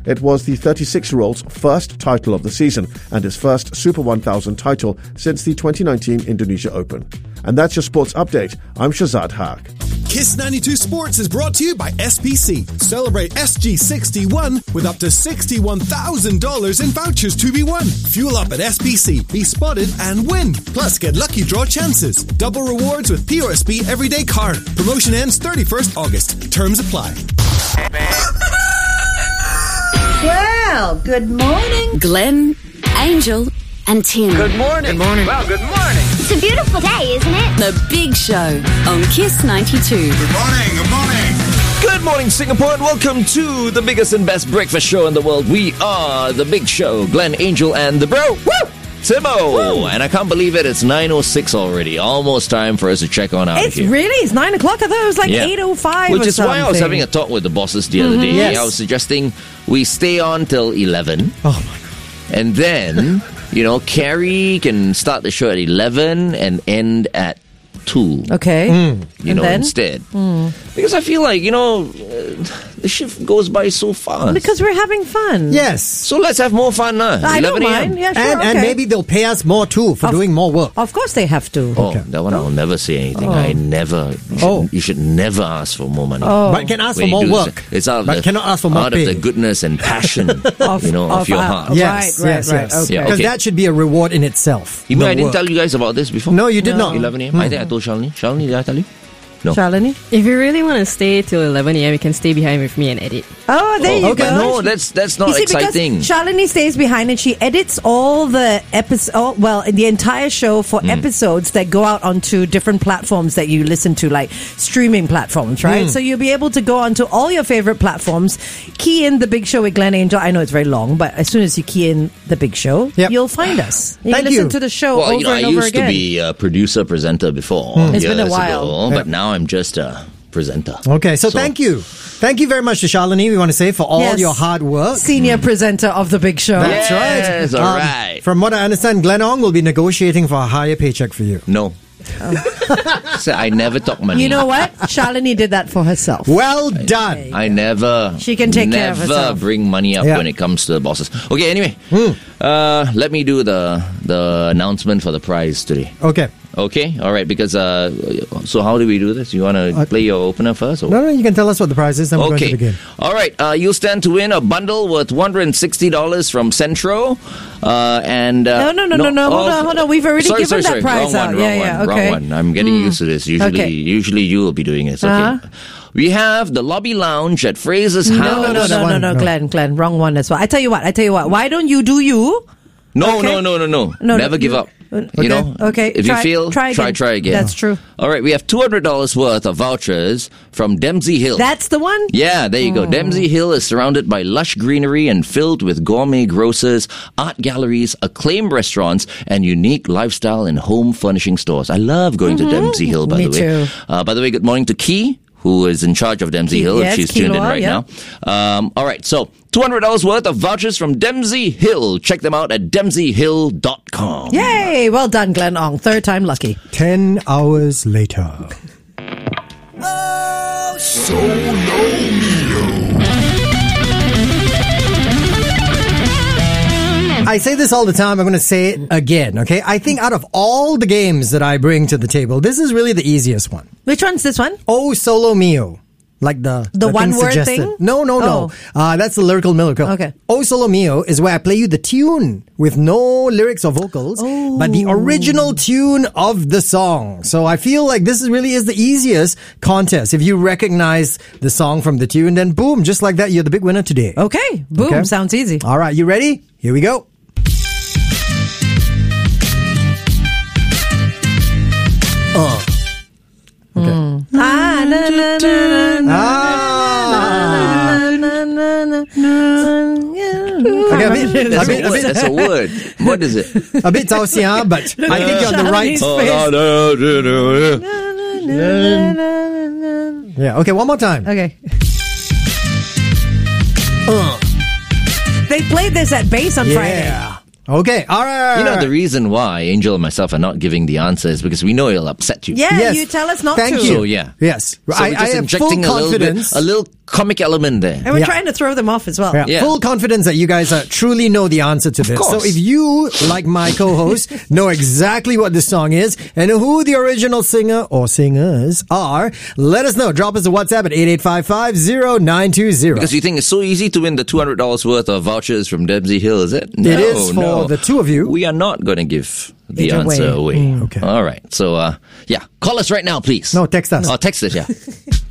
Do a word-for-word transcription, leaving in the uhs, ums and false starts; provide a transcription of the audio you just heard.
It was the thirty-six-year-old's first title of the season and his first Super one thousand title since the twenty nineteen Indonesia Open. And that's your sports update. I'm Shazad Haq. Kiss ninety-two Sports is brought to you by S P C. Celebrate S G sixty-one with up to sixty-one thousand dollars in vouchers to be won. Fuel up at S P C, be spotted and win. Plus, get lucky draw chances. Double rewards with P O S B Everyday Card. Promotion ends thirty-first August. Terms apply. Well, good morning, Glenn, Angel, and Tim. Good morning. Good morning. Well, good morning. It's a beautiful day, isn't it? The Big Show on Kiss ninety-two. Good morning. Good morning. Good morning, Singapore, and welcome to the biggest and best breakfast show in the world. We are The Big Show. Glenn, Angel, and the bro. Woo! Timo. Woo! And I can't believe it. It's nine oh six already. Almost time for us to check on out It's of here. really, it's nine o'clock. I thought it was like Yeah. eight oh five Which or is something. why I was having a talk with the bosses the other Mm-hmm. day. Yes. I was suggesting we stay on till eleven. Oh, my God. And then, you know, Carrie can start the show at eleven and end at two. Okay. You And know, then? instead. Because I feel like, you know, uh, the shift goes by so fast. Because we're having fun. Yes. So let's have more fun now. I don't eleven a m. mind. Yeah, sure. and, okay. and maybe they'll pay us more too for Of- doing more work. Of course they have to. Oh, that one I'll never say anything. I never. You should, Oh. you should never ask for more money. Oh. But can ask When for you more do work. this. It's out of but the, cannot ask for more out pay. of the goodness and passion, you know, of, your uh, heart. Yes, Right, right, yes, right. yes. Okay. Yeah, Because okay. that should be a reward in itself. You mean the I didn't work. tell you guys about this before? No, you did not. eleven a m. I think I told Shalini. Shalini, did I tell you? No. Shalini? If you really want to stay till eleven a m, you can stay behind with me and edit. Oh, there you okay, go. no, that's that's not You see, exciting. because Shalini stays behind and she edits all the episodes, well, the entire show for Hmm. episodes that go out onto different platforms that you listen to, like streaming platforms, right? Hmm. So you'll be able to go onto all your favorite platforms, key in The Big Show with Glenn Angel. I know it's very long, but as soon as you key in The Big Show, Yep. you'll find us. You Thank can listen you. to the show Well, over you know, I and over used again. to be a producer presenter before. It's been a years while. ago, but now I'm just a presenter. Okay, so, thank you. Thank you very much to Shalini, we want to say, for all Yes. your hard work. Senior presenter of The Big Show. That's Yes, right. all Um, right. From what I understand, Glenn Ong will be negotiating for a higher paycheck for you. No. So I never talk money. You know what? Shalini did that for herself. Well done. I never. She can take never care of herself. bring money up Yeah. when it comes to the bosses. Okay, anyway, Hmm. uh, let me do the the announcement for the prize today. Okay. Okay, all right. Because uh, so how do we do this? You want to Uh, play your opener first? Or? No, no, you can tell us what the prize is, then we're Okay. going to begin. All right. Uh, you'll stand to win a bundle worth one hundred sixty dollars from Centro. Uh, and uh, No, no, no, no, no. Hold on, hold on. We've already sorry, given sorry, that sorry. prize wrong out. One, Yeah, wrong yeah, one, okay. Wrong one. I'm getting used to this. Usually, Okay. usually you will be doing this. Okay. Uh-huh. We have the lobby lounge at Fraser's House. No, no, no, that no, no, one, no, no. Glenn, Glenn, wrong one as well. I tell you what, I tell you what. Why don't you do you? No, Okay. no, no, no, no. No, Never no, give you- up. Okay. You know, Okay, If try- you fail, try try, again. try again. That's true. All right, we have two hundred dollars worth of vouchers from Dempsey Hill. That's the one? Yeah, there you go. Dempsey Hill is surrounded by lush greenery and filled with gourmet grocers, art galleries, acclaimed restaurants, and unique lifestyle and home furnishing stores. I love going to Dempsey Hill, by Me the way. too. Uh, by the way, good morning to Key, who is in charge of Dempsey Key, Hill. yes, if she's tuned in Keilua, right yeah. now. Um, all right, so two hundred dollars worth of vouchers from Dempsey Hill. Check them out at dempsey hill dot com. Yay! Well done, Glenn Ong. Third time lucky. Ten hours later. I say this all the time. I'm going to say it again, okay? I think out of all the games that I bring to the table, this is really the easiest one. Which one's this one? Oh, Solo Mio. Like the, The thing one-word suggested. thing? No, no, no. Oh. Uh, that's the lyrical miracle. Okay. Oh, Solo Mio is where I play you the tune with no lyrics or vocals, but the original tune of the song. So I feel like this is really is the easiest contest. If you recognize the song from the tune, then boom, just like that, you're the big winner today. Okay. Boom. Okay. Sounds easy. All right, you ready? Here we go. Uh. Okay. Ah, na, na, na, na, na, Ah. na, na, na, na, na. Okay, a bit, a That's, bit, a a word. bit, That's a word. What is it? a bit Tausia, but I think you're on the right. Shani's Oh, face. no, no, no, no. Na, na, na, na, na. Yeah, okay, one more time. Okay. Uh. They played this at base on Friday. Yeah. Okay, all right. You know, the reason why Angel and myself are not giving the answer is because we know it'll upset you. Yeah, Yes. you tell us not Thank to. you. So, yeah. Yes. So I, we're I just have injecting full a little bit, confidence. a little comic element there. And we're Yeah. trying to throw them off as well. Yeah. Yeah. Full confidence that you guys uh, truly know the answer to this. So course. if you, like my co-host, know exactly what this song is and who the original singer or singers are, let us know. Drop us a WhatsApp at eight eight five five zero nine two zero. Because you think it's so easy to win the two hundred dollars worth of vouchers from Dempsey Hill, is it? No, It is for no. the two of you. We are not going to give the It away. answer away. Mm, okay. All right. So, uh, yeah. Call us right now, please. No, text us. Oh, text us, yeah.